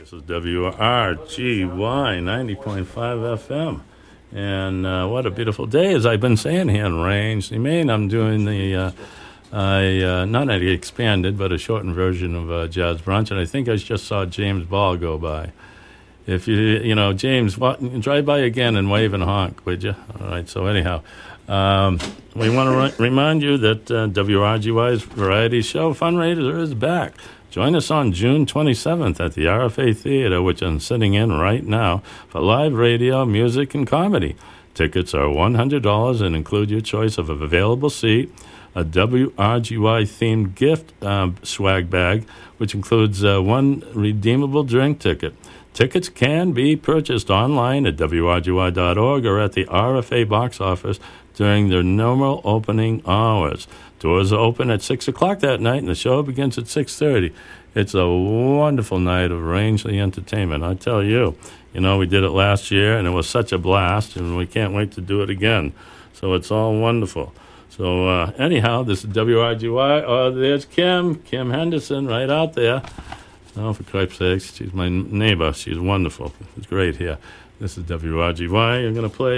This is WRGY 90.5 FM. And what a beautiful day, as I've been saying here in Rangeley, Maine. I'm doing the, not an expanded, but a shortened version of Jazz Brunch. And I think I just saw James Ball go by. If James, drive by again and wave and honk, would you? All right, so anyhow, we want to remind you that WRGY's Variety Show fundraiser is back. Join us on June 27th at the RFA Theater, which I'm sitting in right now, for live radio, music, and comedy. Tickets are $100 and include your choice of an available seat, a WRGY-themed gift swag bag, which includes one redeemable drink ticket. Tickets can be purchased online at WRGY.org or at the RFA box office during their normal opening hours. Doors are open at 6 o'clock that night, and the show begins at 6:30. It's a wonderful night of Rangeley entertainment, I tell you. We did it last year, and it was such a blast, and we can't wait to do it again. So it's all wonderful. So anyhow, this is WRGY. Oh, there's Kim Henderson right out there. Oh, for Christ's sakes, she's my neighbor. She's wonderful. It's great here. This is WRGY. I'm going to play